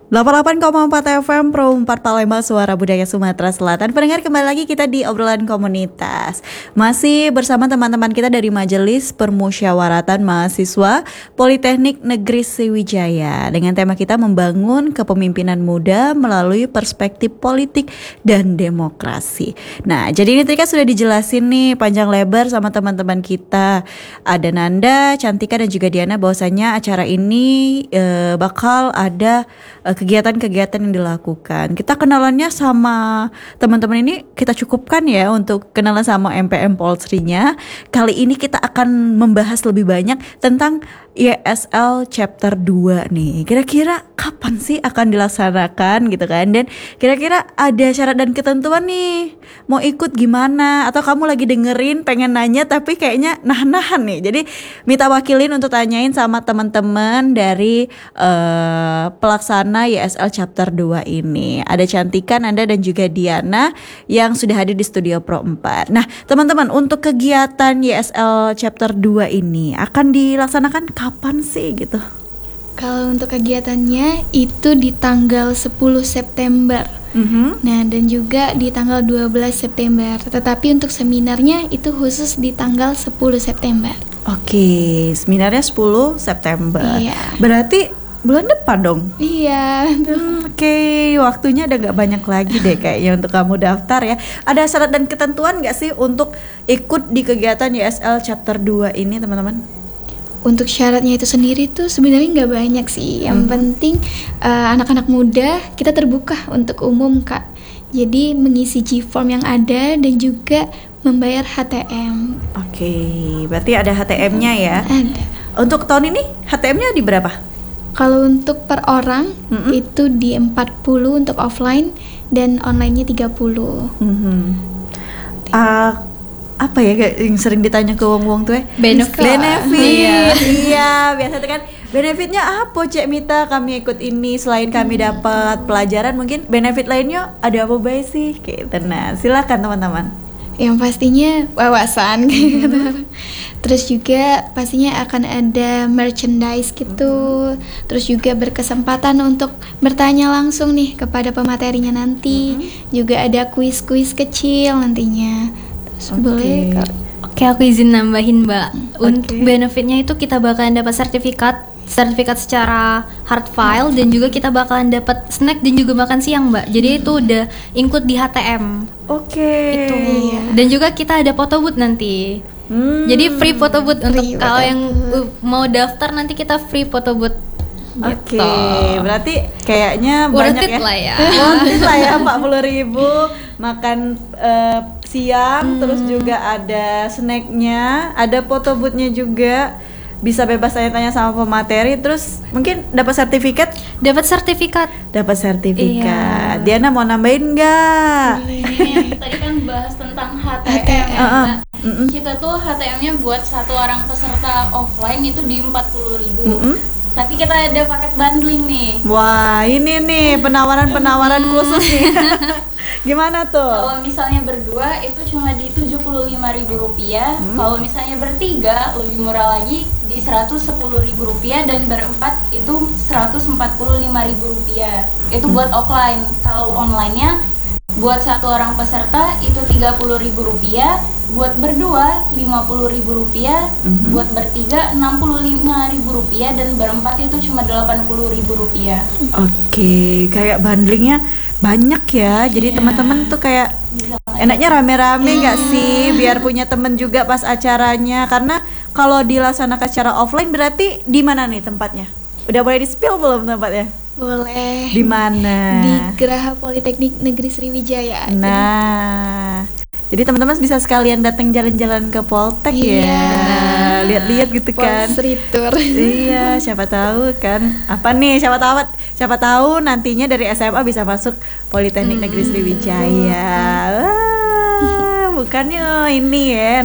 88,4 FM Pro 4 Palembang, Suara Budaya Sumatera Selatan. Pendengar, kembali lagi kita di obrolan komunitas. Masih bersama teman-teman kita dari Majelis Permusyawaratan Mahasiswa Politeknik Negeri Sriwijaya, dengan tema kita membangun kepemimpinan muda melalui perspektif politik dan demokrasi. Nah, jadi ini tadi kan sudah dijelasin nih panjang lebar sama teman-teman kita. Ada Nanda, Cantika, dan juga Diana, bahwasanya acara ini bakal ada kegiatan-kegiatan yang dilakukan. Kita kenalannya sama teman-teman ini kita cukupkan ya untuk kenalan sama MPM Polsrinya. Kali ini kita akan membahas lebih banyak tentang YSL Chapter 2 nih. Kira-kira kapan sih akan dilaksanakan gitu kan? Dan kira-kira ada syarat dan ketentuan nih. Mau ikut gimana? Atau kamu lagi dengerin pengen nanya tapi kayaknya nahan-nahan nih. Jadi minta wakilin untuk tanyain sama teman-teman dari pelaksana YSL Chapter 2 ini. Ada Cantika, Nanda, dan juga Diana yang sudah hadir di Studio Pro 4. Nah, teman-teman, untuk kegiatan YSL Chapter 2 ini akan dilaksanakan kapan sih gitu? Kalau untuk kegiatannya itu di tanggal 10 September. Nah, dan juga di tanggal 12 September. Tetapi untuk seminarnya itu khusus di tanggal 10 September. Oke, seminarnya 10 September. Iya. Berarti bulan depan dong? Iya. Oke, waktunya udah gak banyak lagi deh kayaknya untuk kamu daftar ya. Ada syarat dan ketentuan gak sih untuk ikut di kegiatan YSL Chapter 2 ini, teman-teman? Untuk syaratnya itu sendiri tuh sebenarnya nggak banyak sih. Yang penting anak-anak muda kita terbuka untuk umum, Kak. Jadi mengisi G-form yang ada dan juga membayar HTM. Oke, berarti ada HTM-nya ya? Ada. Untuk tahun ini HTM-nya di berapa? Kalau untuk per orang itu di 40 untuk offline dan online-nya 30. Apa ya yang sering ditanya ke wong-wong tuh ya? Benefit. Iya, biasa tuh kan benefitnya apa, Cek Mita? Kami ikut ini selain kami dapat pelajaran, mungkin benefit lainnya ada apa baik sih? Gitu. Nah, silakan teman-teman. Yang pastinya wawasan gitu. Terus juga pastinya akan ada merchandise gitu. Terus juga berkesempatan untuk bertanya langsung nih kepada pematerinya nanti. Juga ada kuis-kuis kecil nantinya. Boleh Kak? Oke, aku izin nambahin, Mbak. Untuk benefitnya itu kita bakalan dapat sertifikat secara hard file, dan juga kita bakalan dapat snack dan juga makan siang, Mbak. Jadi itu udah include di HTM. Oke. Itu. Dan juga kita ada photo booth nanti. Jadi free photo booth untuk kalau yang mau daftar, nanti kita free photo booth. Oke, berarti kayaknya worth banyak it lah ya. Worth it lah ya, 40.000 makan siang, terus juga ada snacknya, ada photo boothnya juga, bisa bebas tanya-tanya sama pemateri, terus mungkin dapat sertifikat. Iya. Diana mau nambahin nggak? Tadi kan bahas tentang HTM. Kita tuh HTM-nya buat satu orang peserta offline itu di 40.000. Tapi kita ada paket bundling nih. Wah, ini nih penawaran khusus nih. Gimana tuh? Kalau misalnya berdua itu cuma di Rp75.000. Kalau misalnya bertiga lebih murah lagi di Rp110.000, dan berempat itu Rp145.000. Itu buat offline. Kalau online-nya buat satu orang peserta itu Rp30.000, buat berdua Rp50.000, buat bertiga Rp65.000, dan berempat itu cuma Rp80.000. Oke, kayak bundlingnya banyak ya. Jadi teman-teman tuh kayak enaknya rame-rame nggak sih, biar punya temen juga pas acaranya. Karena kalau dilaksanakan secara offline berarti di mana nih tempatnya? Udah boleh di-spill belum tempatnya? Boleh. Di mana? Di Geraha Politeknik Negeri Sriwijaya. Nah, jadi teman-teman bisa sekalian datang jalan-jalan ke Poltek ya, lihat-lihat gitu kan. Polsri Tour. Iya, siapa tahu kan. Apa nih? Siapa tahu nantinya dari SMA bisa masuk Politeknik Negeri Sriwijaya. Wah, bukannya ini ya.